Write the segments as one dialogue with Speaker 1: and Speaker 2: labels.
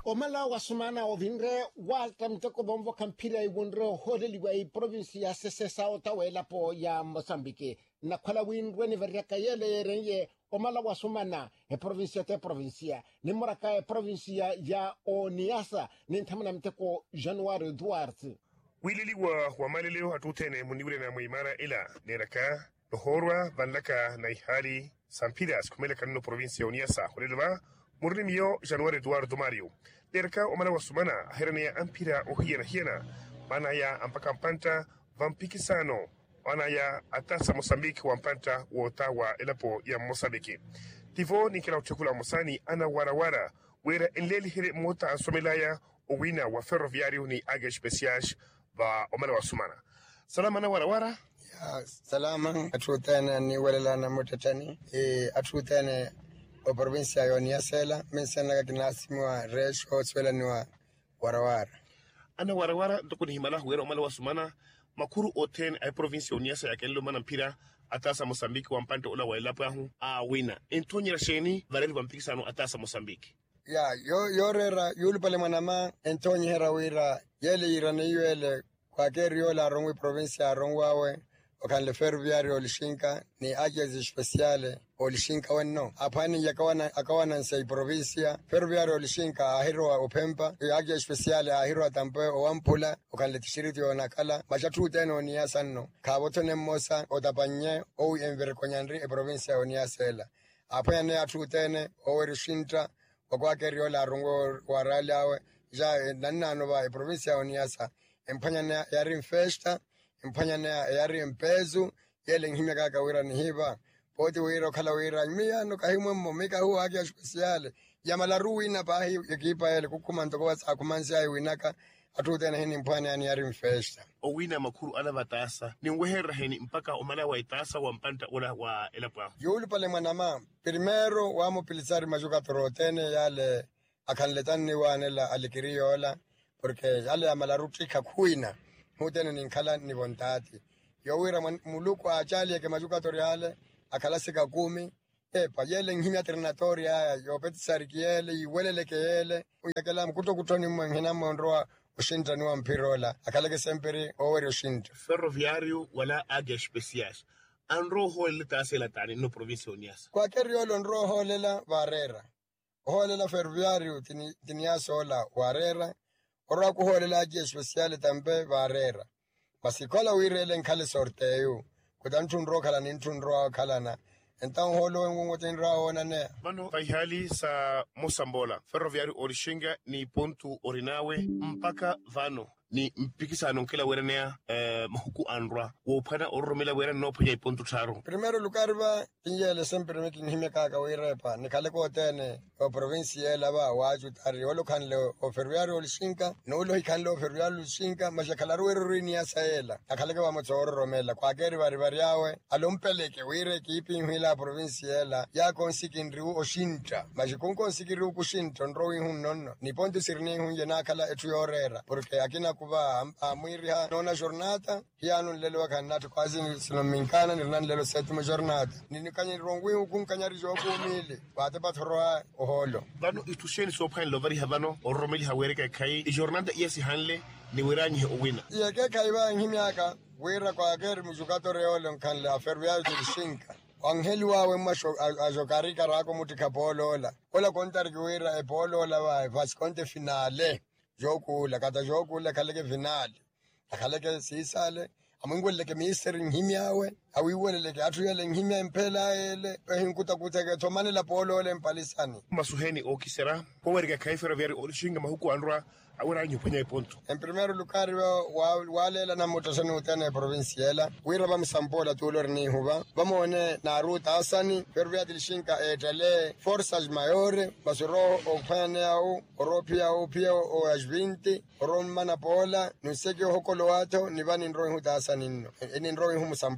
Speaker 1: Omala wasumana ovinre walta mtoko bombo kampira iwunre hodeliwa i provinsi ya sesesa otawela po ya Mozambique. Na kwala winre ni veriaka yele renye omala wasumana provinsia te provinsia. Ni moraka provinsia ya Oniasa ni ntamana mteko Januari Duarte.
Speaker 2: Wililiwa wamaleleo hatutene muniwile na muimana ila neraka nohorwa banlaka na ihali Sampiras kumele kanino provinsia Oniasa hulelwa Murnimio Januari Eduardo Mario. Derka omana wasumana herania ampira hiena mana ya ampaka mpanta vampikisano mana ya atasa Mozambique wampanta wotawa elapo ya Mozambique. Tivo ni kila uchukula Mosani ana warawara wera enleli here mota asomelaya owina wa ferroviario ni aga especiage va omana wasumana. Salama na warawara?
Speaker 3: Ya salama atutana ni walela na motatani atutana o provincia ya Oniasela mensana kinasimu resho swela ni wa warawara
Speaker 2: ana warawara ndoko ni himala huera omala wasumana makuru oten ay provincia Oniasa ya kello manampira atasa Mozambique wampante ola wailapa hu wina entonyera sheni vareli vampikisano atasa Mozambique
Speaker 3: ya yorera yulpale manama entonyera wira yele irane yele kwa kerio la rongwe provincia rongwawe okan le ferroviario lishinka ni agents especiale olishinka wenno apani akawana sai provincia ferroviario lishinka ahiro opempa agents especiale ahiro tampe owampula okan le tishiriti onakala machatu teno ni yasanno kabotone mosa odapanye o enver konyandri e provincia Oniasela apane atutene o rishinta kwa kerio la rongo waralawe ja nanano ba e provincia Oniasa empanya yarin festa empanya yari mpezu yele ngime kaka wira ni hiba poti wira kala wira mia no kahimwe momeka hu haki especiale yamala ruina pa hi ekipa yele kukuma ntoko wasa kumanzi ayi winaka atutena hini mpanya yani yari mfesta
Speaker 2: owina makuru ana batasa ni ngweherra heni mpaka omala wa itasa wa mpanta ola wa elapa
Speaker 3: yulu pale manama primero wa mo pilisari majuka torotene yale akanletani wanela alikiriola porque yale amala rutika kuina mutene ninkala ni bontati yowira muluku achali ke majuka toriale akalasika 10 epa yele ngimya trinatoria yo petisari kiele iwelele kele uyakela mkuto kutoni mwengena mondroa ushinda ni wampirola akaleke semperi oweri ushinda
Speaker 2: ferroviario wala aga especias anroho litasela tani no provincia Oniasa
Speaker 3: kwa keriolo nroho lela barera holela ferroviario tinia sola warera ora kuholela agi especiale tambe barera basikola wirele nkale sorteo kudantunro kala nintunro kala na entan holo ngotenra ona ne
Speaker 2: mano paihali sa Mosambola ferroviario orishinga ni pontu orinawe mpaka vano ni mpikisano kila werenea mahuku andra wo pana oromela weren no pya pontu charo
Speaker 3: primero lukarba tinyele sempre making hime kaka wirepa ni kale ko tene o provincia la ba waju tari holo kan le o ferroviario lishinka no lo kan lo ferroviario lishinka mashakala ruero ni asaela akale ba motsoro romela kwa geri bari yawe alompeleke wire kipi hila provincia la ya konsikin riu oshinta mashikon konsikiru kushinta ndrowi hunno ni pontu sirni hunje nakala etu yorera porque akina kuba amwiriha nona jornata hiano lelo kanatu kwazi sinominkana nirnan lelo setuma jornata ninikanye rongwi hukunkanyari joku mili bate bathroa oholo
Speaker 2: bano itusheni sophan lovari habano oromeli hawereka kai jornata yesi hanle ni wiranyi owina
Speaker 3: yeke kaiba ngimiaka wira kwa geri mujukato reolo kanle aferviario tishinka Angeli wawe masho ajokarika rako mutikapolola ola kontariki wira epolola wa vasconte finale jokula kata jokula kaleke finale akaleke sisale amungweleke ministeri ngimyawe awiweleke atuyele ngimya impela ele ehinkuta kuteke tomane la polola mpalisani
Speaker 2: masuheni okisera powerga kai ferroviario orishinga mahuku andra awara nyupenya iponto
Speaker 3: en primero lugar walela na motasani utene provinciala wira ba Mosambola tulor ni huba bamone na ruta asani ferroviario lishinka etele forças maiores basuro opane au europia au pia o ajvinti ron manapola nuseke hokolo wato ni bani ndro huta asani no eni ndro hu Mosambola ni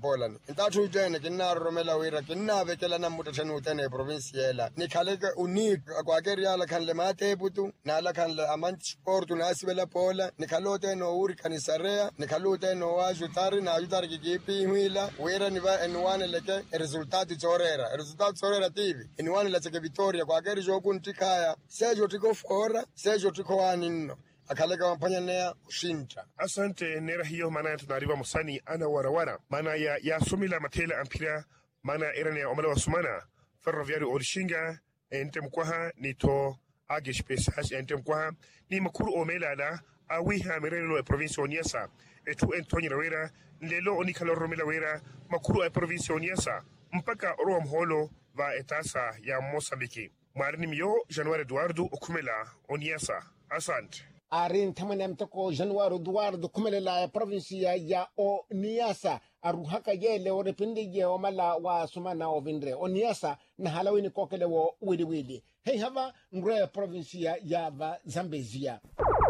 Speaker 3: intatu utene kinna romela wira kinna bekela na mutatani utene provinciala ni khaleke unik kwa keriala kan le mate butu na la kan le amant sport na sibela pola ni khalote no uri kanisarea ni khalote no wajutari na ajutari kipi huila wira ni va enwane leke resultati chorera tivi enwane la cheke Victoria kwa keri jokun tikaya sejo tiko fora sejo tiko waninno akaleka wampanya nea ushinta.
Speaker 2: Asante nera hiyo mana tunariva musani ana warawara mana ya sumila matela ampira mana erane ya omala wasumana ferroviario orishinga ente mkwaha ni to agish pesas ente mkwaha ni makuru omela la awiha merelo e province oniasa etu Antonio Rawera lelo onikalo romela wera makuru e province oniasa mpaka roa mholo va etasa ya Mosambiki marini miyo Januari Eduardo okumela oniasa. Asante.
Speaker 1: Arin tamane mtoko Januari Eduardo kumelela provinsia ya Oniasa aruhaka yele o repinde ye o mala wa sumana o vindre Oniasa na halawini kokele wo wili hei hava ngre provinsia ya va Zambezia.